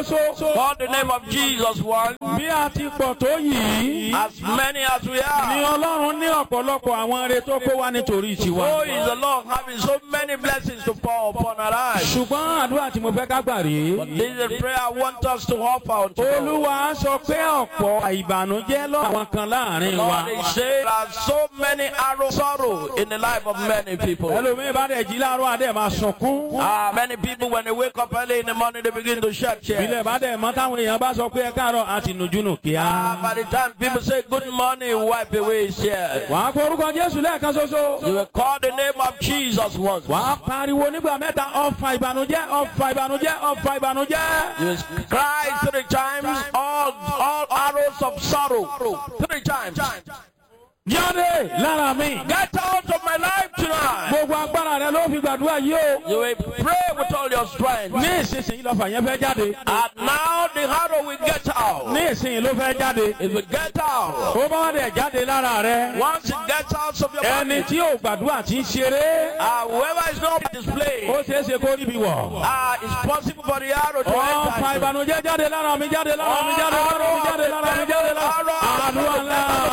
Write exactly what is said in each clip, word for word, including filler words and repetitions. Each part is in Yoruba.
ṣoṣo. Call the name of Jesus one. Bí a ti pọ̀ tó yìí. As many as we are. Ni Ọlọ́run ní ọ̀pọ̀lọpọ̀ àwọn ire tó kó wá nítorí tiwa. Oh, is the Lord having so many blessings to pour upon our lives. Ṣùgbọ́n àdúrà tí mo fẹ́ ká gbà rèé. But this is a prayer I want us to offer unto God. Olúwa sọ pé ọ̀pọ̀ ìbànújẹ́ lọ́wọ́ kan láàrin wa. Lord, they say there are so many arrows sorrow in the life of many people. Ẹlòmíì bá dẹ̀ jí láàárọ̀ adé máa sunkún. Ah, many people when they wake up early in the morning they begin to shed tears. Ilé bá dẹ̀ mọ́ táwọn èèyàn bá sọ pé ẹ káàárọ̀ àti nùjúnù kíá. Ah, by the time people say good morning, wipe away his tears. Wàá kó orúkọ Jésù lẹ́ẹ̀kan ṣoṣo. You will call the name of Jesus once. Wàá pariwo nígbà mẹ́ta ọ̀fà ìbànújẹ́ ọ̀fà ìbànújẹ́ ọ̀fà ìbànújẹ́. You will cry three times all all arrows of sorrow. Three times. Jáde lára mi. Get out of my life tonight. Gbogbo agbára rẹ ló fi gbàdúrà yìí o. You will pray with all your strength. Ní ìsinsìnyí lọ́fà yẹn fẹ́ jáde. And now the arrow will get out. Ní ìsinsìnyí ló fẹ́ jáde. It will get out. Ó bá wá dẹ̀ jáde lára rẹ. Once it gets out of your Ẹni body, tí ò gbàdúrà tí ń ṣeré. uh, whoever is not displayed, Ó ṣeé ṣe kó níbi wọ̀. uh, it's possible for the arrow to Ọ̀fà enter. ìbànújẹ́ jáde lára mi jáde lára mi jáde lára mi jáde lára mi jáde lára. Àdúrà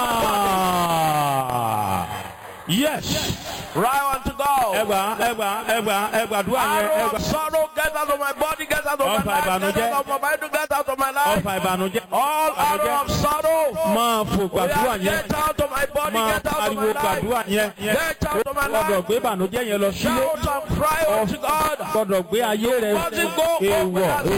ńlá. Yes. Right on to go. Ẹgbà ẹgbà ẹgbà ẹgbà dúà yẹn Arrow ẹgbà. of sorrow, get out of my body, get out of my Ọ̀fà life, get ìbànújẹ́. out of my mind, get out of my life. Ọ̀fà ìbànújẹ́. All arrow of sorrow, Máa fò gbàdúrà yẹn. get out of my body, Máa get out of my pariwo life. gbàdúrà yẹn. Get out of my Gbọ́dọ̀ life. gbé ìbànújẹ́ yẹn lọ sílé. Shout and cry unto God. Gbọ́dọ̀ gbé ayé rẹ̀. Èèwọ̀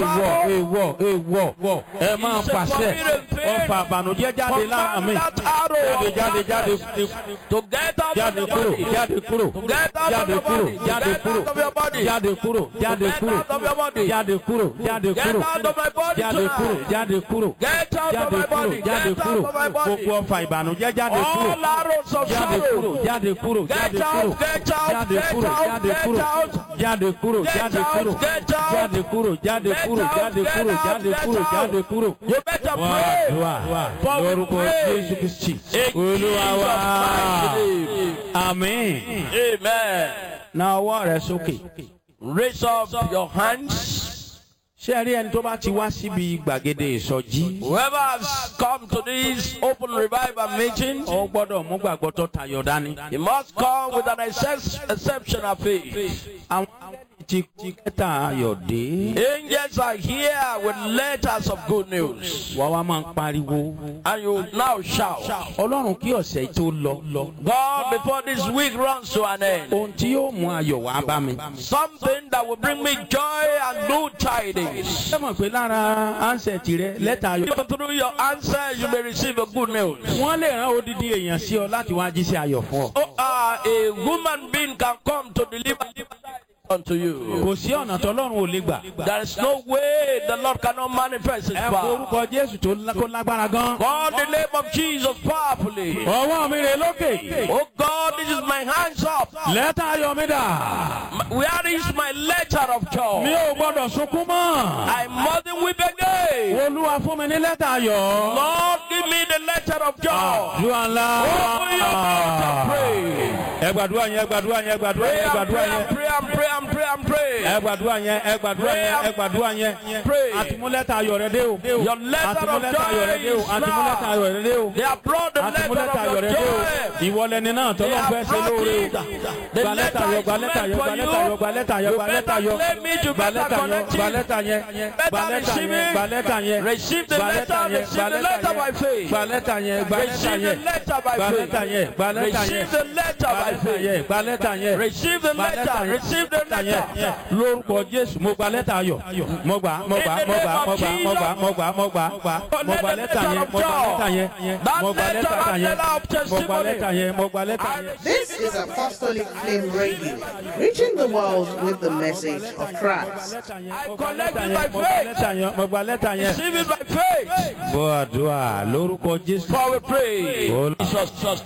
èèwọ̀ èèwọ̀ èèwọ̀. Ẹ máa pàṣẹ. Ọ̀fà ìbànújẹ́ jáde lára mi. Jáde jáde jáde. To get out of Jáde your kúrò body. jáde kúrò. Get out of Jáde your kúrò body. jáde Get kúrò. out of your body. Jáde kúrò jáde Get kúrò. out of your body. Jáde kúrò jáde Get kúrò. out of my body Jáde kúrò tonight. jáde kúrò. Get out of Jáde my kúrò body. jáde Get kúrò. out of my body. Gbogbo ọ̀fà ìbànújẹ́ jáde kúrò. All arrows of Jáde kúrò sorrow. jáde kúrò jáde Get kúrò. out, get out, Jáde get kúrò out, jáde get kúrò. out. Jáde kúrò Get jáde out, kúrò. get out. Jáde kúrò jáde Get kúrò out, jáde get kúrò out, jáde get kúrò out. jáde kúrò. You better Wá pray. àdúrà For we lórúkọ pray. Jésù Kristi. In Olúwa wa. Jesus' mighty name. Àmín. Amen. Na ọwọ́ rẹ sókè. Raise up your hands. Ṣé ẹ rí ẹni tó bá ti wá síbi gbàgede ìsọjí? Whoever has come to this open revival meeting, Ó gbọ́dọ̀ mú gbàgbọ́ tó tayọ dání. he must come with an excess, exceptional faith. Àwọn ti ti kẹta ayọ̀ dé. Angels are here with letters of good news. Wà wá máa ń pariwo. And you now shout, Ọlọ́run kí ọ̀sẹ̀ tó lọ lọ. God, before this week runs to an end, Ohun tí yóò mú ayọ̀ wá bá mi. something that will bring me joy and good tidings. Ṣé mọ̀ pé lára ánsẹ̀tì rẹ lẹ́tà ayọ̀? Even through your answer, you may receive a good news. Wọ́n lè rán odidi èèyàn sí ọ láti wá jíṣẹ́ ayọ̀ fún ọ. Oh, uh, a woman being can come to deliver unto you. Kò sí ọ̀nà tọ́lọ́run ò lè gbà. There is no way the Lord cannot manifest His Ẹ kó power. orúkọ Jésù tó lá- kó lágbára gan. Call the name of Jesus powerfully. Ọwọ́ mi rè lókè. Oh God, this is my hands up. Lẹ́tà ayọ̀ mi dà. Where is my letter of Mi joy? ò gbọ́dọ̀ sunkún mọ́. I mustn't weep again. Olúwa fún mi ní lẹ́tà ayọ̀. Lord, give me the letter of joy. Àdúrà ńlá. Open your mouth and pray. Ẹ gbàdúrà yẹn, ẹ gbàdúrà yẹn, ẹ gbàdúrà Pray yẹn, ẹ and gbàdúrà pray yẹn. and pray and pray and pray and pray. Ẹ gbàdúrà yẹn, ẹ gbàdúrà yẹn, ẹ gbàdúrà yẹn. Pray. Àtìmúlẹ́tà ayọ̀ rẹ dé o. Your letter of Àtìmúlẹ́tà ayọ̀ rẹ dé o. joy is Àtìmúlẹ́tà now. ayọ̀ rẹ dé o. They have brought the letter Àtìmúlẹ́tà of ayọ̀ your rẹ dé o. joy. Ìwọlẹ̀ ni náà They tọ́lọ́ fẹ́ have ṣe brought lóore. it. The Gba lẹ́tà letter ayọ̀, is gba lẹ́tà meant ayọ̀, for gba lẹ́tà ayọ̀, you. gba lẹ́tà ayọ̀, You gba better lẹ́tà ayọ̀. claim it, you Gba better lẹ́tà yẹn, connect gba it. lẹ́tà yẹn, gba Better lẹ́tà receive yẹn, it. gba lẹ́tà yẹn. Receive the Gba letter, lẹ́tà yẹn, receive gba the lẹ́tà letter by yẹn. faith. Gba lẹ́tà yẹn, gba lẹ́tà Receive the yẹn. letter by Gba faith. lẹ́tà yẹn, gba lẹ́tà yẹn. Receive the letter by Gba lẹ́tà faith. yẹn, gba lẹ́tà yẹn. Receive the Gba lẹ́tà letter. yẹn, Receive the lẹ́tà yẹn. letter. Lórúkọ Jésù, mo gba lẹ́tà ayọ̀. Mo gbà, mo gbà, mo gbà, mo gbà, mo gbà, mo gbà, mo gbà, mo gbà. Mo gba lẹ́tà yẹn, mo gba lẹ́tà yẹn. Mo gba lẹ́tà yẹn. Mo gba lẹ́tà yẹn, mo gba lẹ́tà yẹn. This is Apostolic Flame Radio, reaching the world with the message of Christ. I collect it by faith. Mo gba lẹ́tà yẹn. Receive it by faith. Bọ́ àdúrà lórúkọ Jésù. For we pray. Ol- Jesus, Jesus.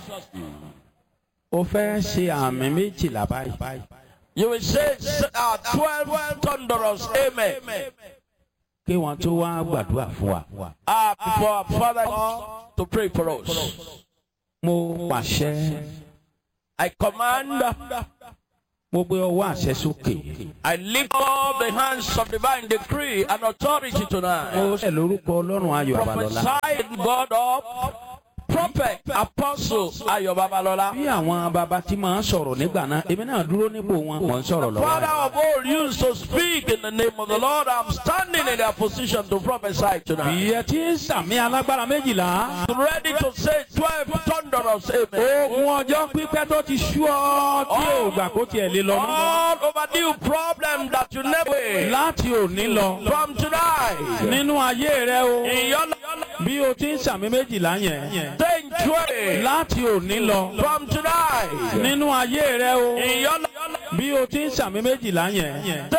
O fẹ́ ṣe àmì méjìlá báyìí. You will say uh, twelve thunderous amen. Kí wọ́n tó wá gbàdúrà fún wa. Uh, before our Father to pray for us. Mo pàṣẹ. I command, mo gbé ọwọ́ àṣẹ sókè. I lift up the hands of divine decree and authority tonight. mo ṣe lórúkọ Ọlọ́run Ayọ̀ Babalọ́lá. Prophesy God up. Prophet, apostle Ayọ̀ Babalọ́lá. bí àwọn bàbá tí máa ń sọ̀rọ̀ nígbà náà èmi náà dúró nípò wọn mò ń sọ̀rọ̀ lọ́wọ́. Father of all used to speak in the name of the Lord. I'm standing in their position to prophesy tonight. ìyẹn tí ń sàmì alágbára méjìlá. Ready to say twelve thunderous amen. ogun ọjọ́ pípẹ́ tó ti sú ọ tí ò gbà kó tiẹ̀ lé lọ mọ́. All overdue problem that you never láti òní lọ. from tonight. nínú ayé rẹ o. In your bí o ti ń sàmì méjìlá yẹn. saying twelve láti òní lọ. from tonight. nínú ayé rẹ o. In your bí o ti ń sàmì méjìlá yẹn.